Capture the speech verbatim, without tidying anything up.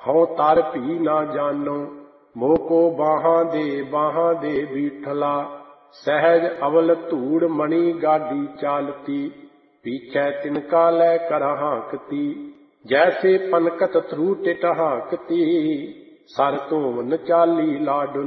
ਹਉ ਤਰ ਭੀ ਨਾ ਜਾਨੋ, ਮੋਕੋ ਬਾਹਾਂ ਦੇ ਬਾਹਾਂ ਦੇ ਬੀਠਲਾ। ਸਹਿਜ ਅਵਲ ਧੂੜ ਮਣੀ ਗਾਡੀ ਚਾਲਤੀ, ਪੀਛੈ ਤਿਨਕਾ ਲੈ ਕਰ ਹਾਂਕਤੀ। ਜੈਸੇ ਪਨਕਤ ਥਰੂ ਟਿਟ ਹਾਂਕਤੀ, ਸਰ ਧੋਵਨ ਚਾਲੀ ਲਾਡੁਲ।